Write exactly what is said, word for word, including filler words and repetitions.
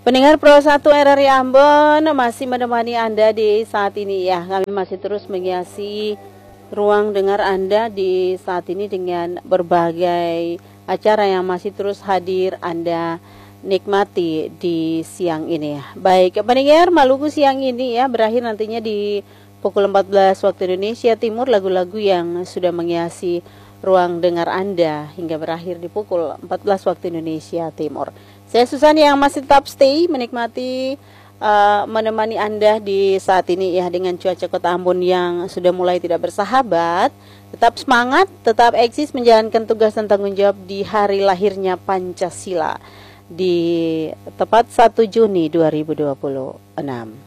Pendengar Pro satu R R I Ambon masih menemani Anda di saat ini ya. Kami masih terus menghiasi ruang dengar Anda di saat ini dengan berbagai acara yang masih terus hadir Anda nikmati di siang ini ya. Baik, pendengar, Maluku siang ini ya berakhir nantinya di pukul empat belas waktu Indonesia Timur, lagu-lagu yang sudah menghiasi ruang dengar Anda hingga berakhir di pukul empat belas waktu Indonesia Timur. Saya Susan yang masih tetap stay menikmati uh, menemani Anda di saat ini ya, dengan cuaca Kota Ambon yang sudah mulai tidak bersahabat. Tetap semangat, tetap eksis menjalankan tugas dan tanggung jawab di hari lahirnya Pancasila di tepat satu Juni dua ribu dua puluh enam.